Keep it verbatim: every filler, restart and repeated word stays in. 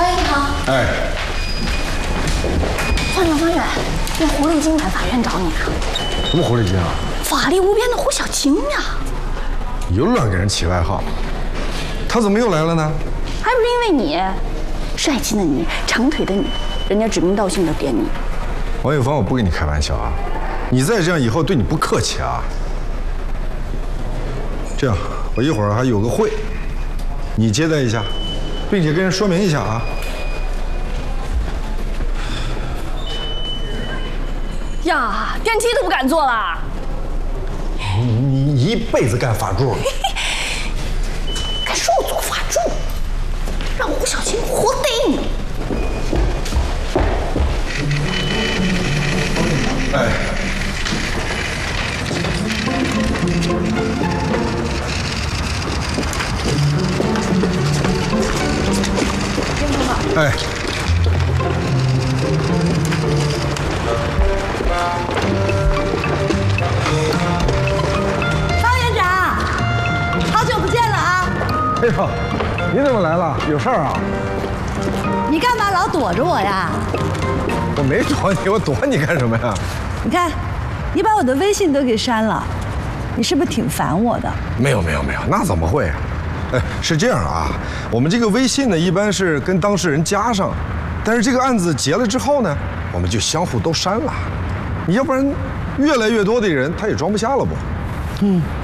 员你好。 哎， 方远方远，那狐狸精来法院找你啊。 什么狐狸精啊？ 法力无边的胡小晴呀。 又乱给人起外号，他怎么又来了呢？ 还不是因为你，帅气的你，长腿的你，人家指名道姓的点你。 王一芳，我不跟你开玩笑啊，你再这样以后对你不客气啊。这样，我一会儿还有个会，你接待一下，并且跟人说明一下啊。 呀，电梯都不敢坐了。 你一辈子干法助， 敢说我做法助，让胡小晴活逮你！ 哎，哎， 方院长，好久不见了啊！ 哎呦，你怎么来了？有事儿啊？ 你干嘛老躲着我呀？ 我没躲你，我躲你干什么呀？ 你看，你把我的微信都给删了，你是不是挺烦我的？ 没有没有没有，那怎么会啊？哎，是这样啊，我们这个微信呢，一般是跟当事人加上，但是这个案子结了之后呢，我们就相互都删了。你要不然，越来越多的人他也装不下了不？ 嗯，